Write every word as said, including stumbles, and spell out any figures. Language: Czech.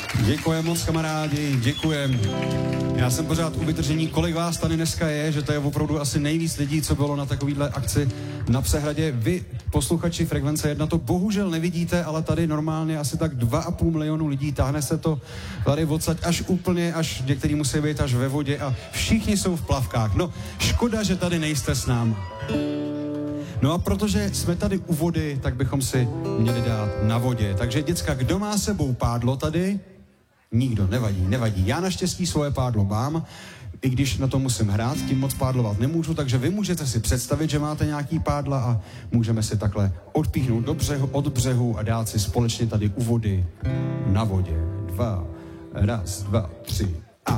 Děkujem moc, kamarádi, děkujem. Já jsem pořád u vytržení, kolik vás tady dneska je, že to je opravdu asi nejvíc lidí, co bylo na takovýhle akci na Přehradě. Vy, posluchači Frekvence jedna, to bohužel nevidíte, ale tady normálně asi tak dva a půl milionu lidí, táhne se to tady odsaď až úplně, až některý musí být až ve vodě a všichni jsou v plavkách. No, škoda, že tady nejste s námi. No a protože jsme tady u vody, tak bychom si měli dát na vodě. Takže děcka, kdo má sebou pádlo tady? Nikdo, nevadí, nevadí. Já naštěstí svoje pádlo mám, i když na to musím hrát, tím moc pádlovat nemůžu, takže vy můžete si představit, že máte nějaký pádla a můžeme si takhle odpíchnout do břehu, od břehu a dát si společně tady u vody na vodě. Dva, raz, dva, tři.